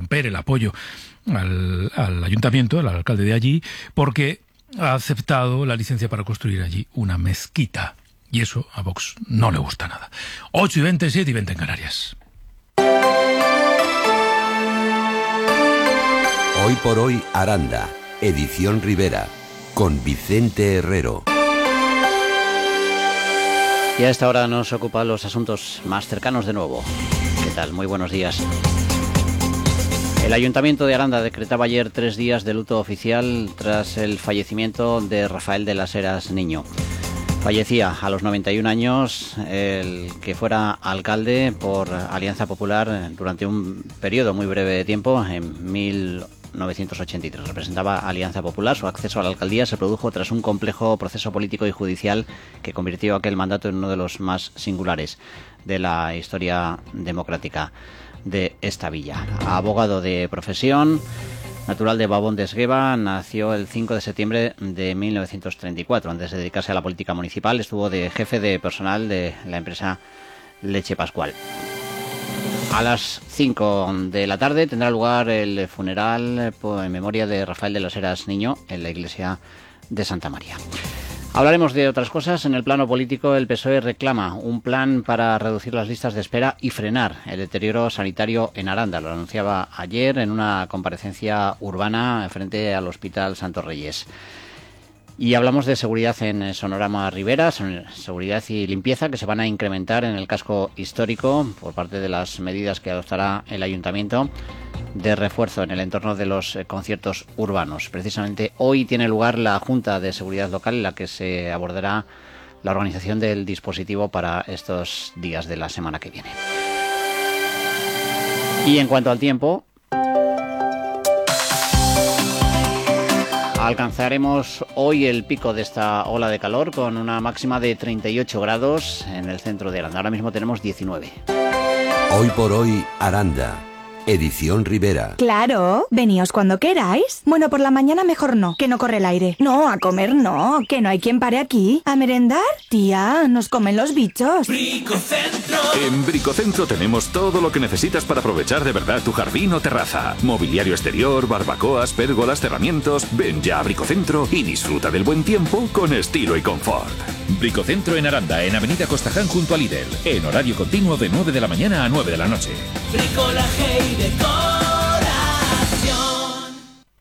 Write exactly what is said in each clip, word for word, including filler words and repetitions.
romper el apoyo al, al ayuntamiento, al alcalde de allí, porque ha aceptado la licencia para construir allí una mezquita. Y eso a Vox no le gusta nada. ocho y veinte, siete y veinte en Canarias. Hoy por hoy, Aranda, edición Rivera, con Vicente Herrero. Y a esta hora nos ocupan los asuntos más cercanos de nuevo. ¿Qué tal? Muy buenos días. El Ayuntamiento de Aranda decretaba ayer tres días de luto oficial tras el fallecimiento de Rafael de las Heras Niño. Fallecía a los noventa y un años el que fuera alcalde por Alianza Popular durante un periodo muy breve de tiempo, en mil novecientos ochenta y tres. Representaba Alianza Popular. Su acceso a la alcaldía se produjo tras un complejo proceso político y judicial que convirtió aquel mandato en uno de los más singulares de la historia democrática de esta villa. Abogado de profesión, natural de Babón de Esgueva, nació el cinco de septiembre de mil novecientos treinta y cuatro. Antes de dedicarse a la política municipal, estuvo de jefe de personal de la empresa Leche Pascual. A las cinco de la tarde tendrá lugar el funeral en memoria de Rafael de las Heras Niño en la iglesia de Santa María. Hablaremos de otras cosas. En el plano político, el P S O E reclama un plan para reducir las listas de espera y frenar el deterioro sanitario en Aranda. Lo anunciaba ayer en una comparecencia urbana frente al Hospital Santos Reyes. Y hablamos de seguridad en Sonorama Rivera, seguridad y limpieza que se van a incrementar en el casco histórico por parte de las medidas que adoptará el Ayuntamiento de refuerzo en el entorno de los conciertos urbanos. Precisamente hoy tiene lugar la Junta de Seguridad Local en la que se abordará la organización del dispositivo para estos días de la semana que viene. Y en cuanto al tiempo, alcanzaremos hoy el pico de esta ola de calor con una máxima de treinta y ocho grados en el centro de Aranda. Ahora mismo tenemos diecinueve. Hoy por hoy, Aranda, edición Rivera. Claro, veníos cuando queráis. Bueno, por la mañana mejor no, que no corre el aire. No, a comer no, que no hay quien pare aquí. ¿A merendar? Tía, nos comen los bichos. Bricocentro. En Bricocentro tenemos todo lo que necesitas para aprovechar de verdad tu jardín o terraza. Mobiliario exterior, barbacoas, pérgolas, cerramientos. Ven ya a Bricocentro y disfruta del buen tiempo con estilo y confort. Bricocentro en Aranda, en Avenida Costaján junto a Lidl. En horario continuo de nueve de la mañana a nueve de la noche. Bricolaje y decoración.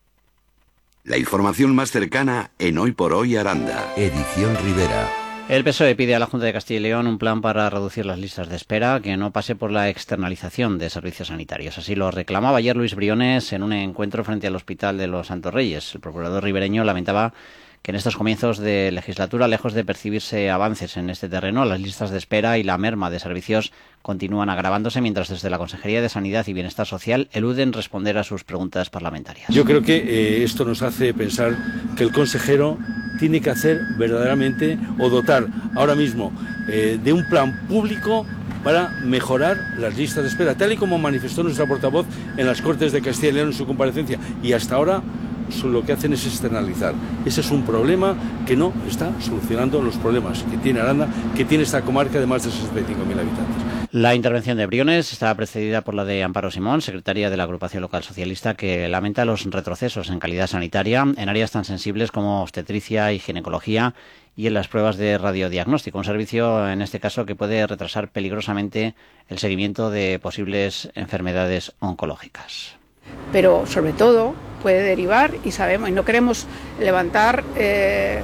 La información más cercana en Hoy por Hoy, Aranda, edición Rivera. El P S O E pide a la Junta de Castilla y León un plan para reducir las listas de espera que no pase por la externalización de servicios sanitarios. Así lo reclamaba ayer Luis Briones en un encuentro frente al Hospital de los Santos Reyes. El procurador ribereño lamentaba que en estos comienzos de legislatura, lejos de percibirse avances en este terreno, las listas de espera y la merma de servicios continúan agravándose, mientras desde la Consejería de Sanidad y Bienestar Social eluden responder a sus preguntas parlamentarias. Yo creo que eh, esto nos hace pensar que el consejero tiene que hacer verdaderamente o dotar ahora mismo eh, de un plan público para mejorar las listas de espera, tal y como manifestó nuestra portavoz en las Cortes de Castilla y León en su comparecencia, y hasta ahora lo que hacen es externalizar. Ese es un problema que no está solucionando los problemas que tiene Aranda, que tiene esta comarca de más de sesenta y cinco mil habitantes. La intervención de Briones está precedida por la de Amparo Simón, secretaria de la Agrupación Local Socialista, que lamenta los retrocesos en calidad sanitaria en áreas tan sensibles como obstetricia y ginecología y en las pruebas de radiodiagnóstico, un servicio en este caso que puede retrasar peligrosamente el seguimiento de posibles enfermedades oncológicas. Pero sobre todo puede derivar, y sabemos, y no queremos levantar eh,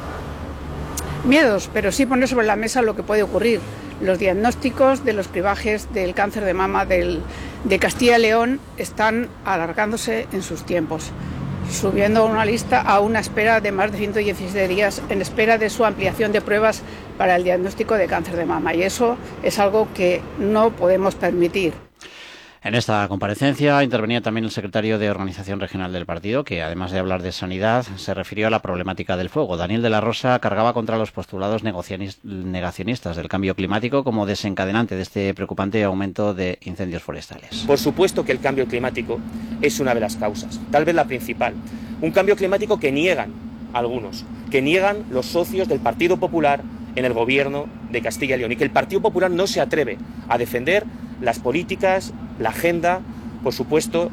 miedos, pero sí poner sobre la mesa lo que puede ocurrir. Los diagnósticos de los cribajes del cáncer de mama del, de Castilla y León están alargándose en sus tiempos, subiendo una lista a una espera de más de ciento diecisiete días en espera de su ampliación de pruebas para el diagnóstico de cáncer de mama, y eso es algo que no podemos permitir. En esta comparecencia intervenía también el secretario de Organización Regional del partido, que además de hablar de sanidad, se refirió a la problemática del fuego. Daniel de la Rosa cargaba contra los postulados negacionistas del cambio climático como desencadenante de este preocupante aumento de incendios forestales. Por supuesto que el cambio climático es una de las causas, tal vez la principal. Un cambio climático que niegan algunos, que niegan los socios del Partido Popular en el gobierno de Castilla y León, y que el Partido Popular no se atreve a defender las políticas, la agenda, por supuesto,